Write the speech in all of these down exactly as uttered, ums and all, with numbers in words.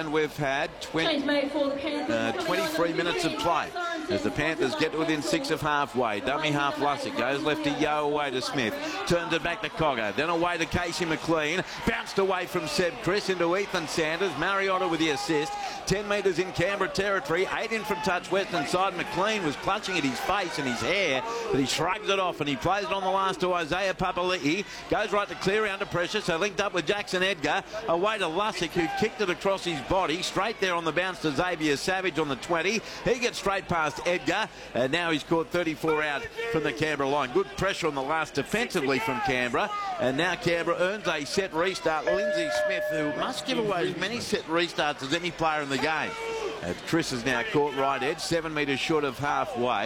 and we've had twenty, uh, twenty-three minutes of play as the Panthers get to within six of halfway. Dummy half Lussick goes left to Yo, away to Smith, turns it back to Cogger, then away to Casey McLean, bounced away from Seb Chris into Ethan Sanders. Mariotta with the assist. ten metres in Canberra territory, eight in from touch western side. McLean was clutching at his face and his hair, but he shrugs it off and he plays it on the last to Isaiah Papali'i. Goes right to Cleary under pressure, so linked up with Jackson Edgar, away to Lussick, who kicked it across his body, straight there on the bounce to Xavier Savage on the twenty. He gets straight past Edgar, and now he's caught thirty-four out from the Canberra line. Good pressure on the last defensively from Canberra, and now Canberra earns a set restart. Lindsay Smith, who must give away as many set restarts as any player in the game. And Chris is now caught right edge, seven metres short of halfway,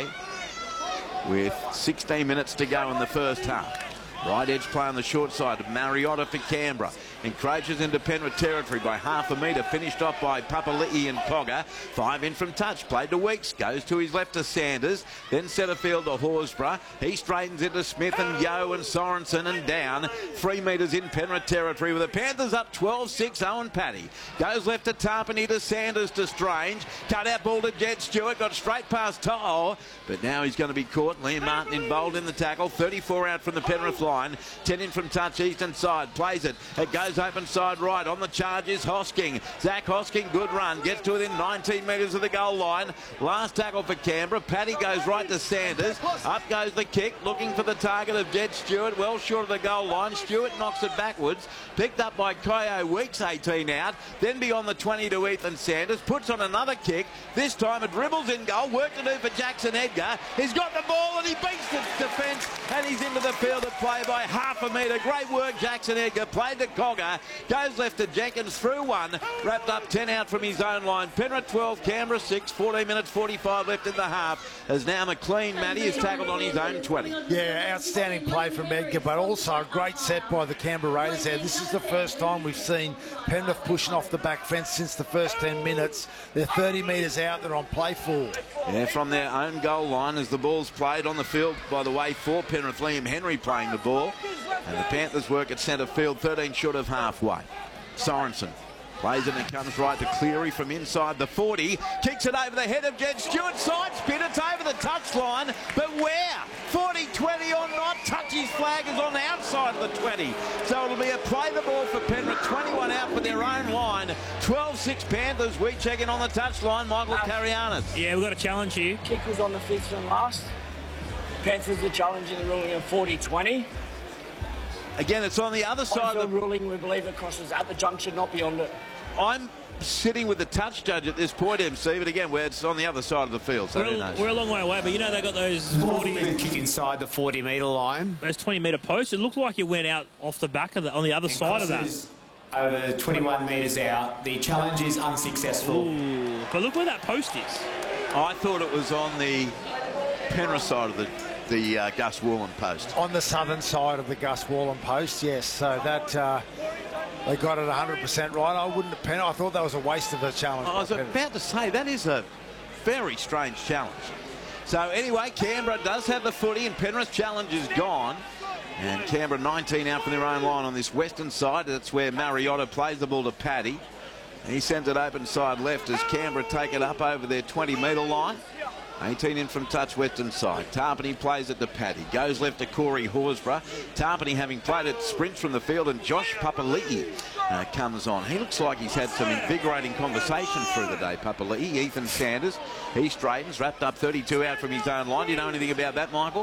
with sixteen minutes to go in the first half. Right edge play on the short side of Mariotta for Canberra. Encroaches into Penrith territory by half a metre. Finished off by Papali'i and Cogger. Five in from touch. Played to Weeks. Goes to his left to Sanders. Then centre field to Horsburgh. He straightens into Smith and Yo and Sorensen and down. Three metres in Penrith territory with the Panthers up twelve six. Owen Paddy goes left to Tarpany to Sanders to Strange. Cut out ball to Jed Stewart. Got straight past To'o. But now he's going to be caught. Liam Martin involved in the tackle. thirty-four out from the Penrith line. ten in from touch eastern side. Plays it. It goes open side right. On the charge is Hosking. Zach Hosking, good run. Gets to within nineteen metres of the goal line. Last tackle for Canberra. Paddy goes right to Sanders. Up goes the kick. Looking for the target of Jed Stewart. Well short of the goal line. Stewart knocks it backwards. Picked up by Kyo Weeks, eighteen out. Then beyond the twenty to Ethan Sanders. Puts on another kick. This time it dribbles in goal. Work to do for Jackson Edgar. He's got the ball and he beats the defence. And he's into the field of play by half a metre. Great work, Jackson Edgar. Played to Cogger. Goes left to Jenkins through one. Wrapped up ten out from his own line. Penrith twelve, Canberra six. fourteen minutes forty-five left in the half. As now McLean, Matty, is tackled on his own twenty. Yeah, outstanding play from Edgar, but also a great set by the Canberra Raiders there. This is the first time we've seen Penrith pushing off the back fence since the first ten minutes. They're thirty metres out. They're on play four. Yeah, from their own goal line as the ball's played on the field, by the way, for Penrith. Liam Henry playing the ball. And the Panthers work at centre field, thirteen short of halfway. Sorensen plays it and comes right to Cleary from inside the forty. Kicks it over the head of Jed Stewart. Side spin. It's over the touchline. But where? forty twenty or not. Touchy's flag is on the outside of the twenty. So it'll be a play the ball for Penrith. twenty-one out for their own line. twelve six Panthers. We check in on the touchline. Michael Carianis. Yeah, we've got a challenge here. Kick was on the fifth and last. Panthers are challenging the ruling of forty twenty. Again, it's on the other side of the ruling. We believe it crosses at the junction, not beyond it. I'm sitting with the touch judge at this point, M C, but again, where it's on the other side of the field, so we're, who knows? We're a long way away, but you know they got those forty kick inside the forty metre line. Those twenty metre posts. It looked like it went out off the back of the on the other it side of that. Over twenty-one metres out. The challenge is unsuccessful. Ooh, but look where that post is. I thought it was on the Penrith side of the the uh, Gus Worland post. On the southern side of the Gus Worland post, yes. So that uh, they got it one hundred percent right. I wouldn't have pen. I thought that was a waste of a challenge. I was about to say, that is a very strange challenge. So anyway, Canberra does have the footy and Penrith's challenge is gone. And Canberra nineteen out from their own line on this western side. That's where Mariotta plays the ball to Paddy. And he sends it open side left as Canberra take it up over their twenty metre line. eighteen in from touch western side. Tarpany plays it to Paddy. Goes left to Corey Horsburgh. Tarpany having played it, sprints from the field, and Josh Papali'i uh, comes on. He looks like he's had some invigorating conversation through the day, Papali'i. Ethan Sanders, he straightens, wrapped up thirty-two out from his own line. Do you know anything about that, Michael?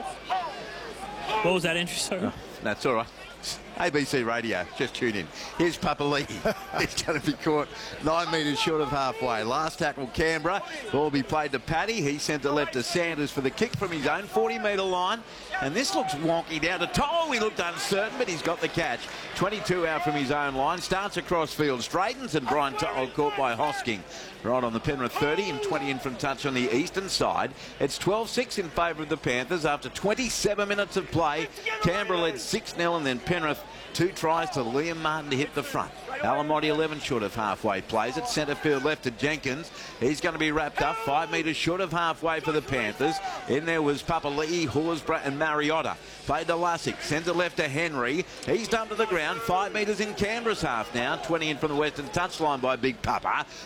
What was that interest? Oh, that's all right. A B C Radio, just tune in. Here's Papali'i. He's going to be caught nine metres short of halfway. Last tackle, Canberra. Ball be played to Paddy. He sent it left to Sanders for the kick from his own forty metre line. And this looks wonky down to To'o. He looked uncertain, but he's got the catch. twenty-two out from his own line. Starts across field, straightens, and Brian To'o caught by Hosking. Right on the Penrith thirty and twenty in from touch on the eastern side. It's twelve six in favour of the Panthers after twenty-seven minutes of play. Canberra led six nil and then Penrith two tries to Liam Martin to hit the front. Alamotti eleven short of halfway, plays it centre field left to Jenkins. He's going to be wrapped up five metres short of halfway for the Panthers. In there was Papali'i, Horsburgh and Mariotta. Played to Lussick, sends it left to Henry. He's dumped to the ground, five metres in Canberra's half now. twenty in from the western touchline by Big Papa.